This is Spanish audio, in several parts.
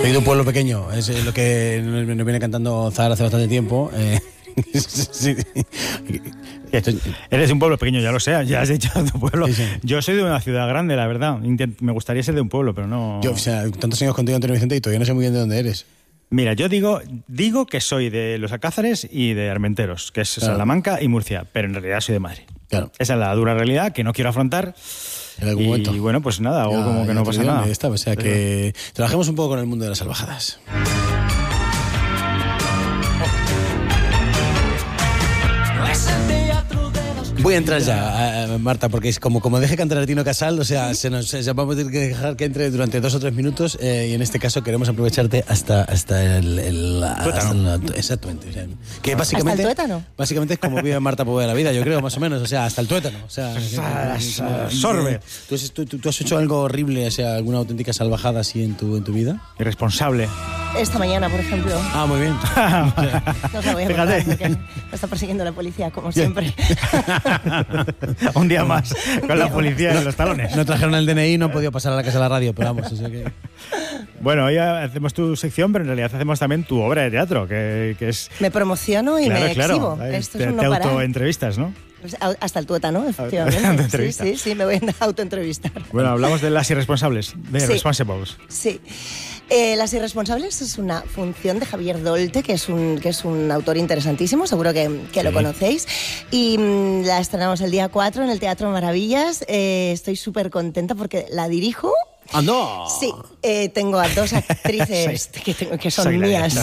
Soy de un pueblo pequeño, es lo que nos viene cantando Zahara hace bastante tiempo. Sí. Eres de un pueblo pequeño, ya lo sé, ya has dicho de tu pueblo. Sí. Yo soy de una ciudad grande, la verdad. Me gustaría ser de un pueblo, pero no... Yo, tantos años contigo, Antonio Vicente, y todavía no sé muy bien de dónde eres. Mira, yo digo que soy de los Alcázares y de Armenteros, que es Salamanca y Murcia, pero en realidad soy de Madrid. Claro. Esa es la dura realidad que no quiero afrontar. En algún momento. Y bueno, pues nada, hago como que no pasa nada. O sea que trabajemos un poco con el mundo de las salvajadas. Voy a entrar ya, Marta, porque es como deje cantar a Tino Casal, o sea, vamos a tener que dejar que entre durante 2 o 3 minutos y en este caso queremos aprovecharte hasta el tuétano. Exactamente. O sea, que básicamente, ¿hasta el tuétano? Básicamente es como vive Marta Poveda la vida, yo creo, más o menos, o sea, hasta el tuétano. O sea, sorbe. ¿Tú has hecho algo horrible, o sea, alguna auténtica salvajada así en tu vida? Irresponsable. Esta mañana, por ejemplo. Ah, muy bien. No os la voy a contar porque me está persiguiendo la policía, como siempre. Un día más con la policía en los talones. No trajeron el DNI, no han podido pasar a la casa de la radio, pero vamos, o sea que... Bueno, hoy hacemos tu sección, pero en realidad hacemos también tu obra de teatro, que es... Me promociono y me exhibo. Esto es un no te parar. autoentrevistas, ¿no? Hasta el tuétano, efectivamente. Sí, me voy a autoentrevistar. Bueno, hablamos de las irresponsables, de sí. Responsibles. Sí. Las Irresponsables es una función de Javier Dolte, que es un autor interesantísimo, seguro que lo conocéis. Y la estrenamos el día 4 en el Teatro Maravillas. Estoy súper contenta porque la dirijo. ¡Ah, no! Sí, tengo a 2 actrices que son mías.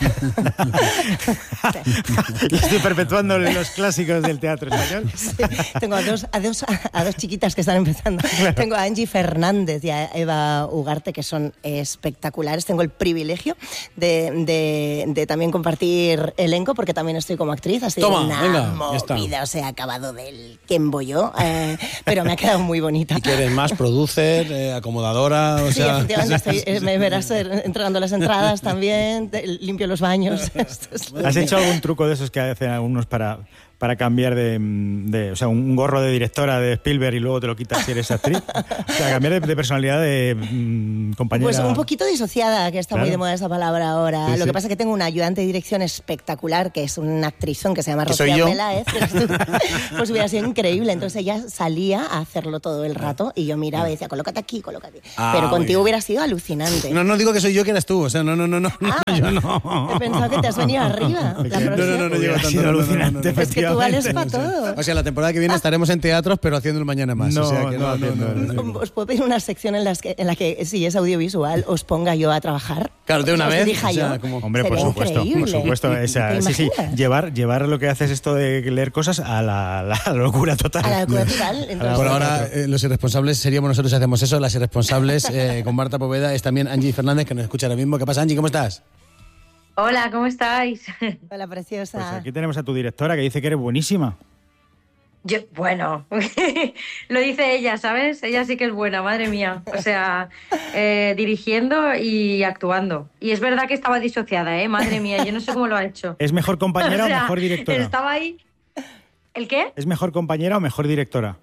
Estoy perpetuando los clásicos del teatro español. Sí, tengo a dos chiquitas que están empezando. Claro. Tengo a Angie Fernández y a Eva Ugarte, que son espectaculares. Tengo el privilegio de también compartir elenco, porque también estoy como actriz. Ha sido una movida, o sea, he acabado del quembollo, pero me ha quedado muy bonita. ¿Y qué eres más? ¿Producer? ¿Acomodadora? O sí, sea... efectivamente, me verás entregando las entradas también, limpio los baños. ¿Has hecho algún truco de esos que hacen algunos para cambiar o sea, un gorro de directora de Spielberg y luego te lo quitas si eres actriz? O sea, cambiar de personalidad de compañera... Pues un poquito disociada, que está muy de moda esa palabra ahora. Sí, lo que pasa es que tengo una ayudante de dirección espectacular, que es una actrizón que se llama Rocío Peláez. Pues hubiera sido increíble. Entonces ella salía a hacerlo todo el rato y yo miraba y decía, colócate aquí, colócate. Pero contigo hubiera sido alucinante. No digo que soy yo que eras tú. O sea, no. Yo no. He pensado que te has venido arriba. No llego tanto. Alucinante, es que tú vales para todo. O sea, la temporada que viene estaremos en teatros, pero haciendo el mañana más. No, o sea, que no. Os puedo pedir una sección en la que, si es audiovisual, os ponga yo a trabajar. Claro, de una vez. O sea, Hombre, por supuesto. O sea, sí. Llevar lo que haces esto de leer cosas a la locura total. A la locura total. Entonces, por ahora, los irresponsables seríamos nosotros si hacemos eso. Las irresponsables con Marta Poveda es también Angie Fernández, que nos escucha ahora mismo. ¿Qué pasa, Angie? ¿Cómo estás? Hola, ¿cómo estáis? Hola, preciosa. Pues aquí tenemos a tu directora que dice que eres buenísima. Bueno, lo dice ella, ¿sabes? Ella sí que es buena, madre mía. O sea, dirigiendo y actuando. Y es verdad que estaba disociada, madre mía, yo no sé cómo lo ha hecho. ¿Es mejor compañera o mejor directora? Estaba ahí. ¿El qué? ¿Es mejor compañera o mejor directora?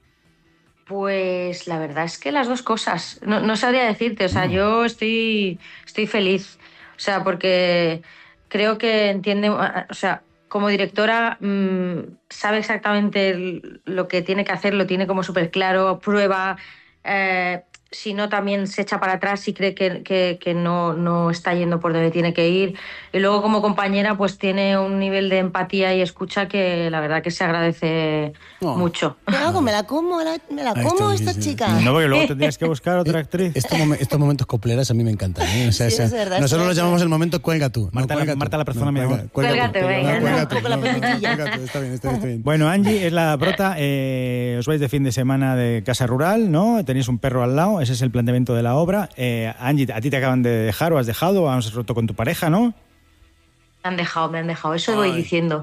Pues la verdad es que las dos cosas. No sabría decirte, o sea, yo estoy feliz. O sea, porque creo que entiende, o sea, como directora sabe exactamente lo que tiene que hacer, lo tiene como súper claro, prueba, si no también se echa para atrás y cree que no está yendo por donde tiene que ir. Y luego como compañera pues tiene un nivel de empatía y escucha que la verdad que se agradece mucho. ¿Qué hago? ¿Me la como esta chica? No, porque luego tendrías que buscar otra actriz. Estos momentos copleras a mí me encantan. O sea, sí, es verdad, nosotros los llamamos el momento cuelga tú. Marta la persona mejor. Cuélgate, venga. Está bien. Bueno, Angie es la prota. Os vais de fin de semana de casa rural, ¿no? Tenéis un perro al lado. Ese es el planteamiento de la obra. Angie, ¿a ti te acaban de dejar o has dejado o has roto con tu pareja, no? Me han dejado. Eso voy diciendo.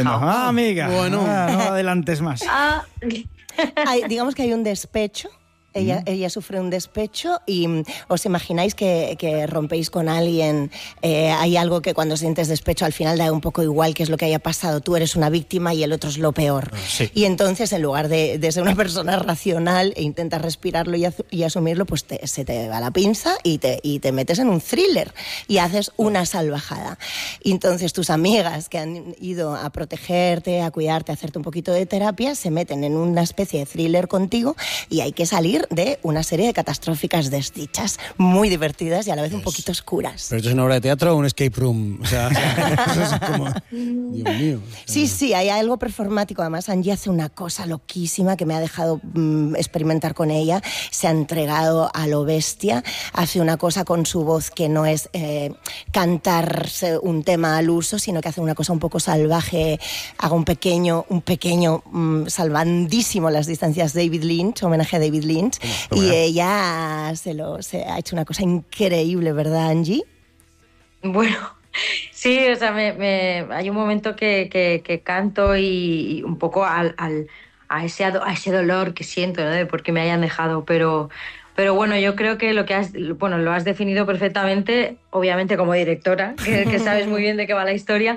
Amiga, bueno. No adelantes más. Digamos que hay un despecho Ella sufre un despecho y os imagináis que rompéis con alguien. Hay algo que cuando sientes despecho al final da un poco igual qué es lo que haya pasado. Tú eres una víctima y el otro es lo peor. Sí. Y entonces, en lugar de ser una persona racional e intentas respirarlo y asumirlo, pues se te va la pinza y te metes en un thriller y haces una salvajada. Y entonces tus amigas que han ido a protegerte, a cuidarte, a hacerte un poquito de terapia, se meten en una especie de thriller contigo y hay que salir de una serie de catastróficas desdichas muy divertidas y a la vez un poquito oscuras. ¿Pero esto es una obra de teatro o un escape room? O sea, eso es como... Dios mío. Sí, hay algo performático. Además, Angie hace una cosa loquísima que me ha dejado experimentar con ella. Se ha entregado a lo bestia. Hace una cosa con su voz que no es cantarse un tema al uso, sino que hace una cosa un poco salvaje. Haga un pequeño salvandísimo las distancias David Lynch, homenaje a David Lynch. Y ella se ha hecho una cosa increíble, ¿verdad, Angie? Bueno, sí, o sea, hay un momento que canto y un poco a ese dolor que siento, ¿no? De por qué me hayan dejado, pero bueno, yo creo que lo has definido perfectamente, obviamente como directora, que sabes muy bien de qué va la historia,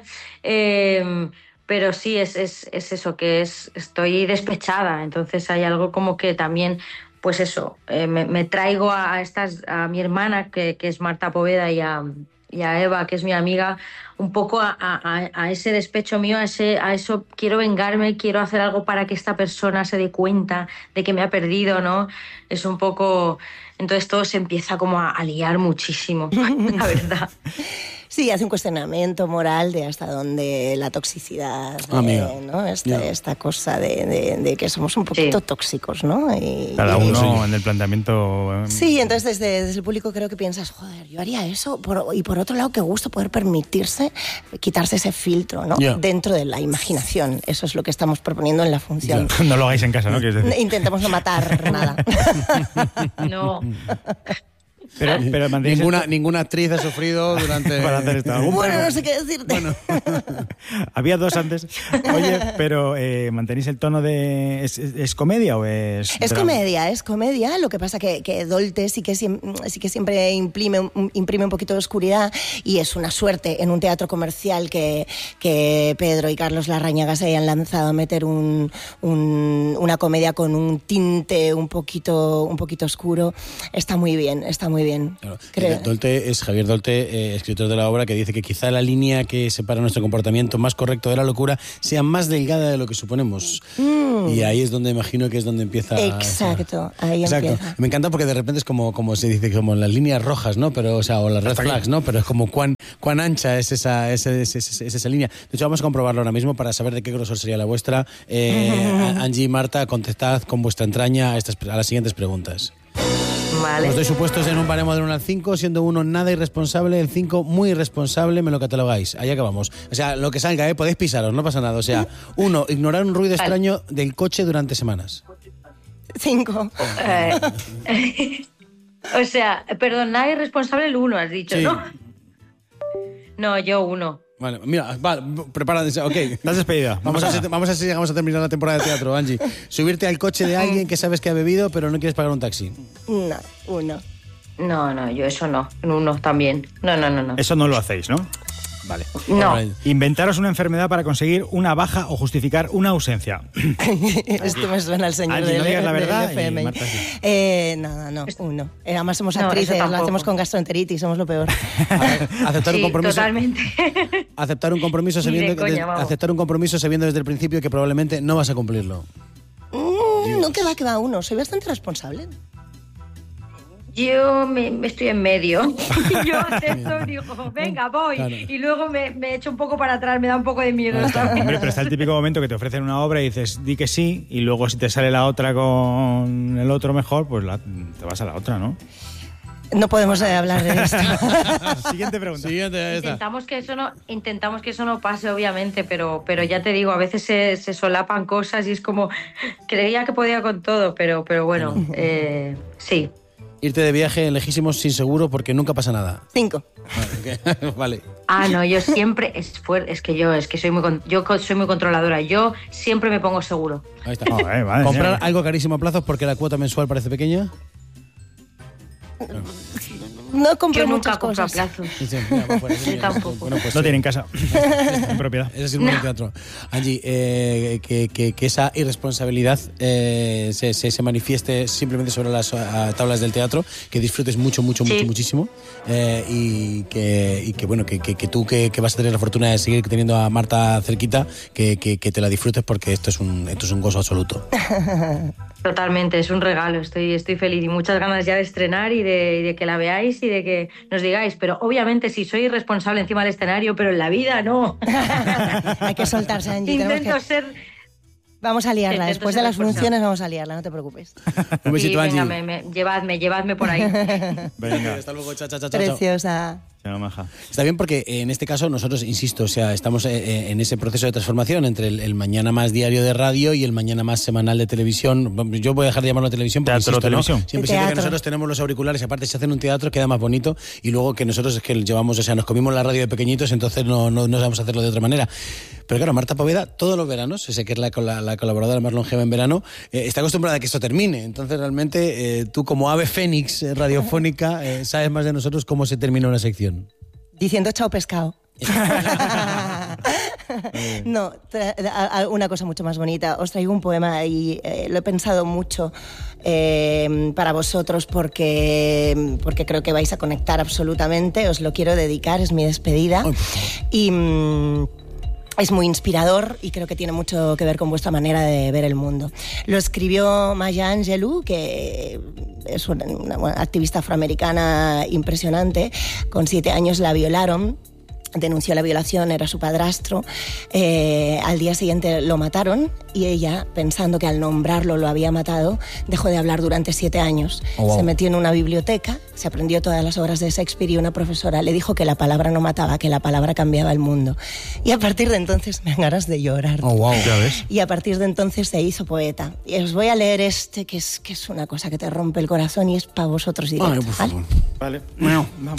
pero sí, es eso, que estoy despechada, entonces hay algo como que también, pues eso, me traigo a mi hermana, que es Marta Poveda, y a Eva, que es mi amiga, un poco a ese despecho mío, a eso, quiero vengarme, quiero hacer algo para que esta persona se dé cuenta de que me ha perdido, ¿no? Es un poco... Entonces todo se empieza como a liar muchísimo, la verdad. Sí, hace un cuestionamiento moral de hasta dónde la toxicidad, ¿no? Esta cosa de que somos un poquito tóxicos, ¿no? Cada uno en el planteamiento... Sí, entonces desde el público creo que piensas, joder, yo haría eso. Y por otro lado, qué gusto poder permitirse quitarse ese filtro, ¿no? Dentro de la imaginación. Eso es lo que estamos proponiendo en la función. No lo hagáis en casa, ¿no? Intentemos no matar nada. No. Pero ninguna actriz ha sufrido durante... Para hacer esto. Bueno, no sé qué decirte. Bueno. Había dos antes. Oye, pero ¿mantenéis el tono de... ¿Es comedia o es...? Es comedia. Lo que pasa que Dolte sí que siempre imprime un poquito de oscuridad y es una suerte en un teatro comercial que Pedro y Carlos Larrañaga se hayan lanzado a meter una comedia con un tinte un poquito oscuro. Está muy bien. Claro. Dolte es Javier Dolte, escritor de la obra, que dice que quizá la línea que separa nuestro comportamiento más correcto de la locura sea más delgada de lo que suponemos. Y ahí es donde imagino que es donde empieza... Exacto, ahí empieza. Me encanta porque de repente es como se dice, como las líneas rojas, ¿no? Pero, o las red flags, ¿no? Pero es como cuán ancha es esa línea. De hecho, vamos a comprobarlo ahora mismo para saber de qué grosor sería la vuestra. Angie y Marta, contestad con vuestra entraña a las siguientes preguntas. Vale. Os doy supuestos en un baremo del 1 al 5, siendo 1 nada irresponsable, el 5 muy irresponsable, me lo catalogáis. Ahí acabamos. O sea, lo que salga, podéis pisaros, no pasa nada. O sea, 1, ignorar un ruido extraño del coche durante semanas. 5. O sea, perdón, nada irresponsable el 1, has dicho, sí. ¿No? No, yo 1. Vale, mira, prepárate, ok. Estás despedida. Vamos a ver si llegamos a terminar la temporada de teatro, Angie. Subirte al coche de alguien que sabes que ha bebido, pero no quieres pagar un taxi. No, 1. No, yo eso no. 1 también. No. Eso no lo hacéis, ¿no? Vale. No. Inventaros una enfermedad para conseguir una baja o justificar una ausencia. Esto me suena al señor Angie, no digas la verdad. FM. Marta, sí. No, 1. Además somos actrices, lo hacemos con gastroenteritis, somos lo peor. Aceptar un compromiso. Totalmente. Aceptar un compromiso sabiendo desde el principio que probablemente no vas a cumplirlo. No, que va 1. Soy bastante responsable. Yo me estoy en medio. Yo acepto y digo, venga, voy. Claro. Y luego me echo un poco para atrás, me da un poco de miedo. Hombre, pero está el típico momento que te ofrecen una obra y dices, di que sí, y luego si te sale la otra con el otro mejor, pues te vas a la otra, ¿no? No podemos hablar de esto. Siguiente pregunta. Intentamos que eso no pase, obviamente, pero ya te digo, a veces se solapan cosas y es como, creía que podía con todo, pero bueno, sí. Irte de viaje lejísimos sin seguro porque nunca pasa nada. 5. Vale. No, yo siempre es que soy muy controladora. Yo siempre me pongo seguro. Ahí está. ¿Comprar algo carísimo a plazos porque la cuota mensual parece pequeña? No compro yo muchas nunca compro a cosas. plazos. Sí, mira, pues, Yo tampoco. Bueno, pues No sí. tiene en casa, en propiedad. Ese es el buen teatro. Angie, que esa irresponsabilidad se manifieste simplemente sobre las tablas del teatro, que disfrutes muchísimo, y que bueno, que tú que vas a tener la fortuna de seguir teniendo a Marta cerquita, que te la disfrutes, porque esto es un gozo absoluto. Totalmente, es un regalo, estoy feliz y muchas ganas ya de estrenar y de que la veáis y de que nos digáis, pero obviamente si soy irresponsable encima del escenario, pero en la vida no. Hay que soltarse, Angie. Intento ser... Vamos a liarla, Intento después de ser las responsable. funciones vamos a liarla, no te preocupes. Un besito, venga, Angie. llevadme por ahí. Venga, Hasta luego, chao. Preciosa. chao, maja. Está bien porque en este caso nosotros, insisto, o sea, estamos en ese proceso de transformación entre el mañana más diario de radio y el mañana más semanal de televisión. Yo voy a dejar de llamarlo televisión porque Teatro, insisto, televisión. ¿no? Siempre Teatro. siento que nosotros tenemos los auriculares y aparte se hacen un teatro queda más bonito, y luego que nosotros es que llevamos, o sea, nos comimos la radio de pequeñitos, entonces no sabemos hacerlo de otra manera. Pero claro, Marta Poveda todos los veranos, sé que es la colaboradora más longeva en verano, está acostumbrada a que esto termine. Entonces realmente tú como ave fénix radiofónica sabes más de nosotros cómo se termina una sección. Diciendo chao pescado. No, una cosa mucho más bonita. Os traigo un poema y lo he pensado mucho para vosotros porque creo que vais a conectar absolutamente. Os lo quiero dedicar, es mi despedida. Y es muy inspirador y creo que tiene mucho que ver con vuestra manera de ver el mundo. Lo escribió Maya Angelou, que es una activista afroamericana impresionante. Con 7 años la violaron. Denunció la violación, era su padrastro. Al día siguiente lo mataron y ella, pensando que al nombrarlo lo había matado, dejó de hablar durante 7 años. Oh, wow. Se metió en una biblioteca, se aprendió todas las obras de Shakespeare y una profesora le dijo que la palabra no mataba, que la palabra cambiaba el mundo. Y a partir de entonces me dan ganas de llorar. Oh, wow. ¿Ya ves? Y a partir de entonces se hizo poeta. Y os voy a leer que es una cosa que te rompe el corazón y es para vosotros directo. Ay, por favor. Vale. Bueno, vamos.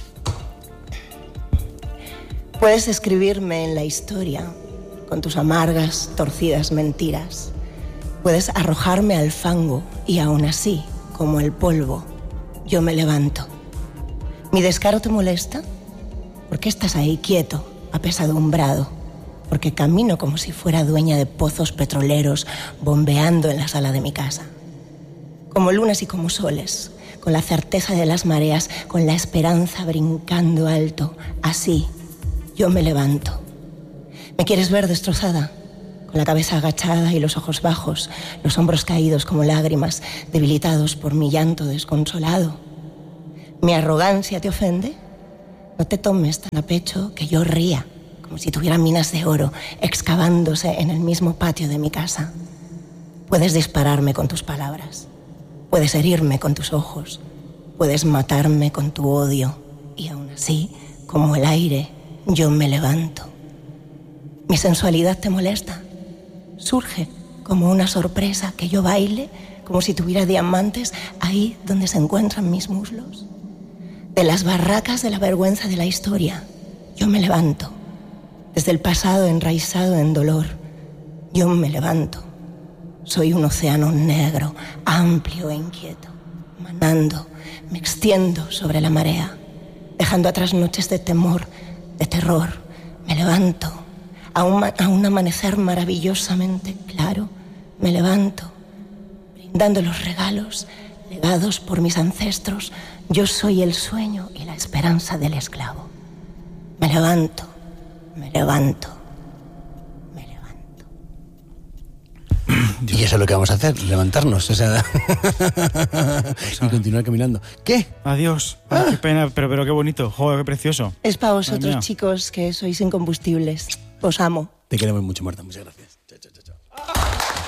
Puedes escribirme en la historia con tus amargas, torcidas mentiras. Puedes arrojarme al fango y aún así, como el polvo, yo me levanto. ¿Mi descaro te molesta? ¿Por qué estás ahí quieto, apesadumbrado? Porque camino como si fuera dueña de pozos petroleros bombeando en la sala de mi casa. Como lunas y como soles, con la certeza de las mareas, con la esperanza brincando alto, así yo me levanto. ¿Me quieres ver destrozada? Con la cabeza agachada y los ojos bajos, los hombros caídos como lágrimas, debilitados por mi llanto desconsolado. ¿Mi arrogancia te ofende? No te tomes tan a pecho que yo ría, como si tuviera minas de oro excavándose en el mismo patio de mi casa. Puedes dispararme con tus palabras, puedes herirme con tus ojos, puedes matarme con tu odio, y aún así, como el aire, yo me levanto. ¿Mi sensualidad te molesta? Surge como una sorpresa que yo baile como si tuviera diamantes ahí donde se encuentran mis muslos. De las barracas de la vergüenza de la historia, yo me levanto. Desde el pasado enraizado en dolor, yo me levanto. Soy un océano negro, amplio e inquieto, manando, me extiendo sobre la marea, dejando atrás noches de temor, de terror. Me levanto a un amanecer maravillosamente claro. Me levanto brindando los regalos legados por mis ancestros. Yo soy el sueño y la esperanza del esclavo. Me levanto, me levanto, me levanto. Y eso es lo que vamos a hacer, levantarnos, o sea, y continuar caminando. ¿Qué? Adiós. Ay, qué pena, pero qué bonito. Joder, qué precioso. Es para Madre vosotros, mía. chicos, que sois incombustibles. Os amo. Te queremos mucho, Marta, muchas gracias.